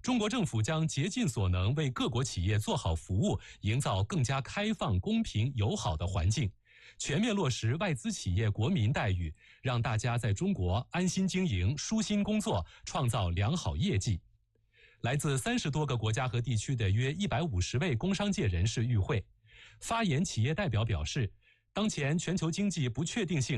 中国政府将竭尽所能为各国企业做好服务，营造更加开放、公平、友好的环境，全面落实外资企业国民待遇，让大家在中国安心经营、舒心工作，创造良好业绩。来自30多个国家和地区的约150位工商界人士与会。发言企业代表表示，当前全球经济不确定性